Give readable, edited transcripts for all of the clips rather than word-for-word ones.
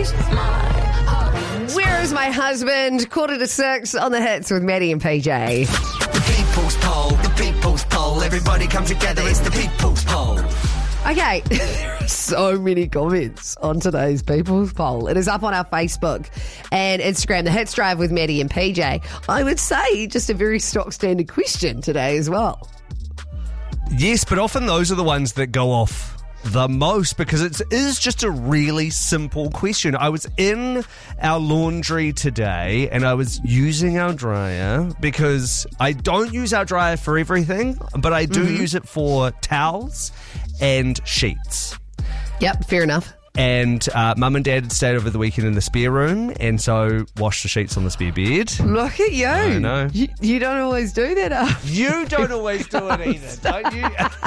She's my husband. Where is my husband? 5:45 on the hits with Maddie and PJ. The people's poll. Everybody come together, it's the people's poll. Okay, there are so many comments on today's People's Poll. It is up on our Facebook and Instagram, The Hits Drive with Maddie and PJ. I would say just a very stock standard question today as well. Yes, but often those are the ones that go off the most because it is just a really simple question. I was in our laundry today and I was using our dryer because I don't use our dryer for everything, but I do use it for towels and sheets. Yep, fair enough. And Mum and Dad had stayed over the weekend in the spare room, and so washed the sheets on the spare bed. Look at you. I know. You don't always do that. You don't always do it either, don't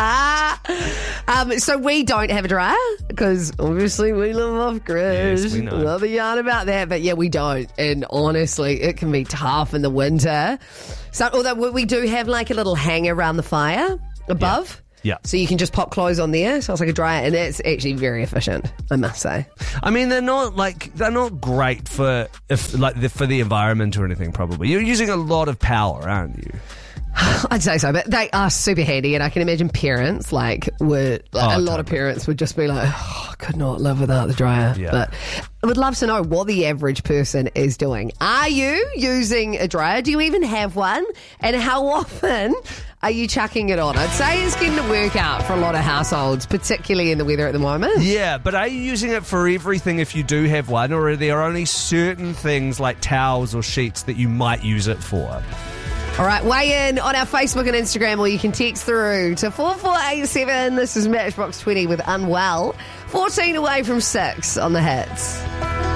you? So we don't have a dryer because obviously we live off grid. Yes, we know. Love a yarn about that, but yeah, we don't. And honestly, it can be tough in the winter. So although we do have like a little hanger around the fire above. Yeah. So you can just pop clothes on there. So it's like a dryer, and it's actually very efficient, I must say. I mean, they're not great for the environment or anything. Probably you're using a lot of power, aren't you? I'd say so, but they are super handy, and I can imagine parents a lot of parents would just be like, oh, I could not live without the dryer. Yeah. But I would love to know what the average person is doing. Are you using a dryer? Do you even have one? And how often are you chucking it on? I'd say it's getting to work out for a lot of households, particularly in the weather at the moment. Yeah, but are you using it for everything if you do have one, or are there only certain things like towels or sheets that you might use it for? All right, weigh in on our Facebook and Instagram, or you can text through to 4487. This is Matchbox 20 with Unwell. 14 away from 6 on the hits.